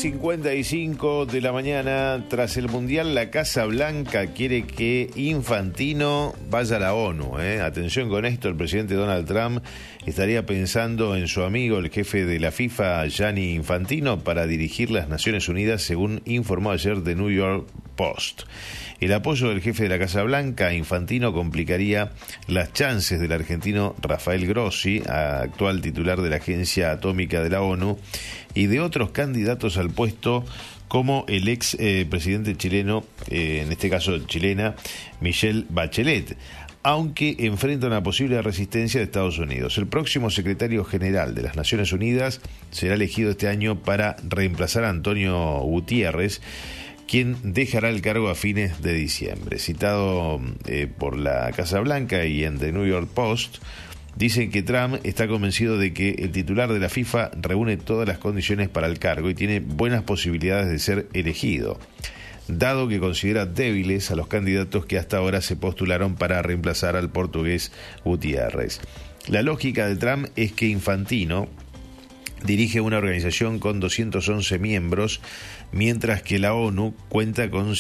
10:55 de la mañana. Tras el Mundial, la Casa Blanca quiere que Infantino vaya a la ONU. Atención con esto, el presidente Donald Trump estaría pensando en su amigo, el jefe de la FIFA, Gianni Infantino, para dirigir las Naciones Unidas, según informó ayer The New York Post. El apoyo del jefe de la Casa Blanca a Infantino complicaría las chances del argentino Rafael Grossi, actual titular de la Agencia Atómica de la ONU, y de otros candidatos al puesto como el ex presidente chileno, en este caso chilena, Michelle Bachelet, aunque enfrenta una posible resistencia de Estados Unidos. El próximo secretario general de las Naciones Unidas será elegido este año para reemplazar a Antonio Gutiérrez, quien dejará el cargo a fines de diciembre. Citado por la Casa Blanca y en The New York Post, dicen que Trump está convencido de que el titular de la FIFA reúne todas las condiciones para el cargo y tiene buenas posibilidades de ser elegido, dado que considera débiles a los candidatos que hasta ahora se postularon para reemplazar al portugués Gutiérrez. La lógica de Trump es que Infantino dirige una organización con 211 miembros, mientras que la ONU cuenta con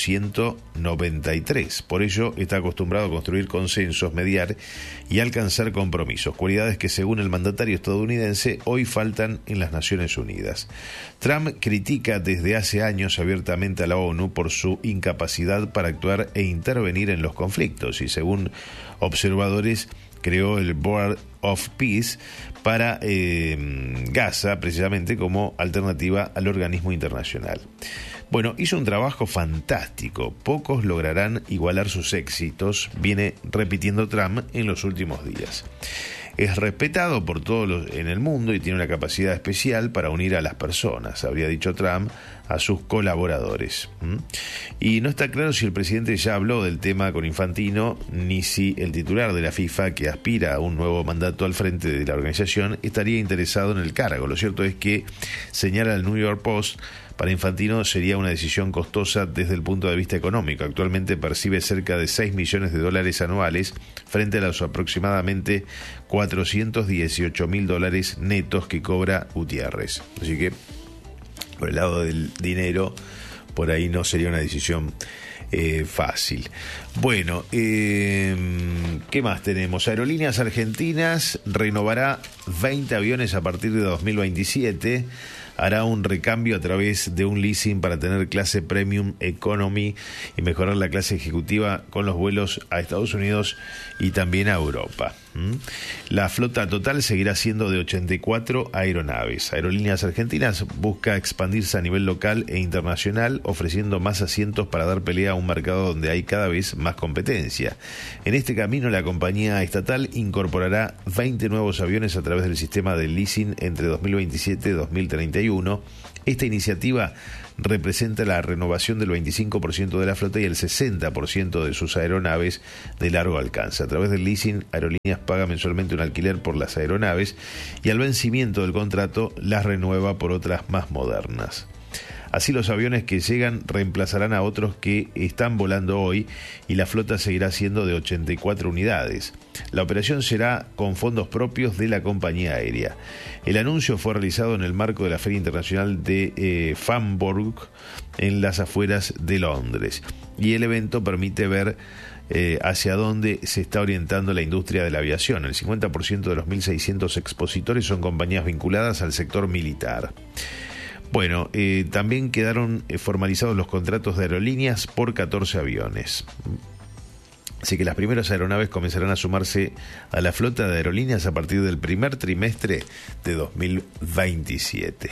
193. Por ello, está acostumbrado a construir consensos, mediar y alcanzar compromisos, cualidades que, según el mandatario estadounidense, hoy faltan en las Naciones Unidas. Trump critica desde hace años abiertamente a la ONU por su incapacidad para actuar e intervenir en los conflictos y, según observadores, creó el Board of Peace para Gaza, precisamente como alternativa al organismo internacional. Bueno, hizo un trabajo fantástico. Pocos lograrán igualar sus éxitos, viene repitiendo Trump en los últimos días. Es respetado por todos en el mundo y tiene una capacidad especial para unir a las personas, habría dicho Trump a sus colaboradores. Y no está claro si el presidente ya habló del tema con Infantino, ni si el titular de la FIFA, que aspira a un nuevo mandato al frente de la organización, estaría interesado en el cargo. Lo cierto es que, señala el New York Post, para Infantino sería una decisión costosa desde el punto de vista económico. Actualmente percibe cerca de $6 millones anuales frente a los aproximadamente $418.000 netos que cobra Gutiérrez. Así que, por el lado del dinero, por ahí no sería una decisión fácil. Bueno, ¿qué más tenemos? Aerolíneas Argentinas renovará 20 aviones a partir de 2027. Hará un recambio a través de un leasing para tener clase Premium Economy y mejorar la clase ejecutiva con los vuelos a Estados Unidos y también a Europa. La flota total seguirá siendo de 84 aeronaves. Aerolíneas Argentinas busca expandirse a nivel local e internacional, ofreciendo más asientos para dar pelea a un mercado donde hay cada vez más competencia. En este camino, la compañía estatal incorporará 20 nuevos aviones a través del sistema de leasing entre 2027 y 2031. Esta iniciativa representa la renovación del 25% de la flota y el 60% de sus aeronaves de largo alcance. A través del leasing, Aerolíneas paga mensualmente un alquiler por las aeronaves y al vencimiento del contrato las renueva por otras más modernas. Así, los aviones que llegan reemplazarán a otros que están volando hoy y la flota seguirá siendo de 84 unidades. La operación será con fondos propios de la compañía aérea. El anuncio fue realizado en el marco de la Feria Internacional de Farnborough, en las afueras de Londres, y el evento permite ver hacia dónde se está orientando la industria de la aviación. El 50% de los 1.600 expositores son compañías vinculadas al sector militar. Bueno, también quedaron formalizados los contratos de aerolíneas por 14 aviones. Así que las primeras aeronaves comenzarán a sumarse a la flota de aerolíneas a partir del primer trimestre de 2027.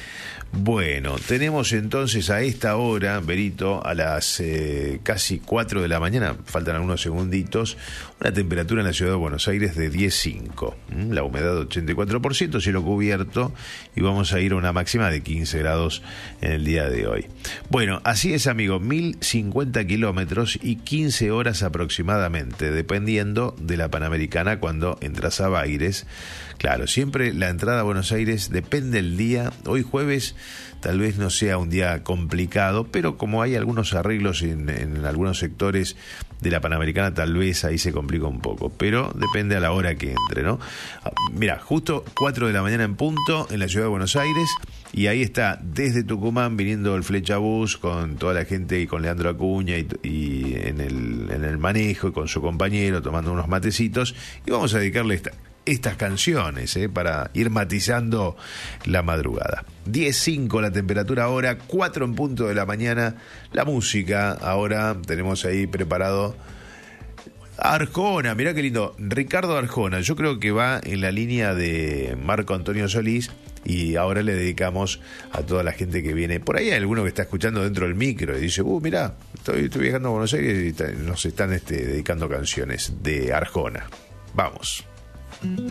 Bueno, tenemos entonces a esta hora, Berito, a las casi 4 de la mañana, faltan algunos segunditos, una temperatura en la ciudad de Buenos Aires de 10,5, la humedad 84%, cielo cubierto, y vamos a ir a una máxima de 15 grados en el día de hoy. Bueno, así es, amigo, 1.050 kilómetros y 15 horas aproximadamente, dependiendo de la Panamericana cuando entras a Baires. Claro, siempre la entrada a Buenos Aires depende del día. Hoy jueves tal vez no sea un día complicado, pero como hay algunos arreglos en algunos sectores de la Panamericana, tal vez ahí se complica un poco, pero depende a la hora que entre, ¿no? Mira, justo 4 de la mañana en punto en la ciudad de Buenos Aires, y ahí está desde Tucumán viniendo el Flechabús con toda la gente y con Leandro Acuña y en el manejo y con su compañero tomando unos matecitos, y vamos a dedicarle estas canciones para ir matizando la madrugada. 10:05 la temperatura ahora, 4 en punto de la mañana. La música, ahora tenemos ahí preparado Arjona, mirá qué lindo, Ricardo Arjona. Yo creo que va en la línea de Marco Antonio Solís, y ahora le dedicamos a toda la gente que viene. Por ahí hay alguno que está escuchando dentro del micro y dice, mirá, estoy viajando a Buenos Aires y nos están dedicando canciones de Arjona. Vamos.